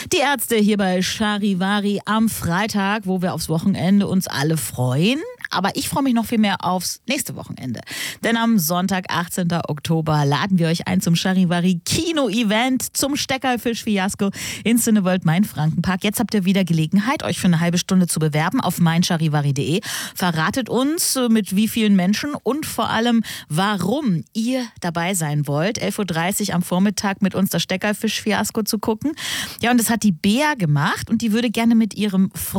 Die Ärzte hier bei Charivari am Freitag, wo wir aufs Wochenende uns alle freuen. Aber ich freue mich noch viel mehr aufs nächste Wochenende. Denn am Sonntag, 18. Oktober, laden wir euch ein zum Charivari Kino-Event zum Steckerlfisch-Fiasko in Cineworld Main-Frankenpark. Jetzt habt ihr wieder Gelegenheit, euch für eine halbe Stunde zu bewerben auf meincharivari.de. Verratet uns, mit wie vielen Menschen und vor allem, warum ihr dabei sein wollt. 11.30 Uhr am Vormittag mit uns das Steckerlfisch-Fiasko zu gucken. Ja, und das hat die Bea gemacht und die würde gerne mit ihrem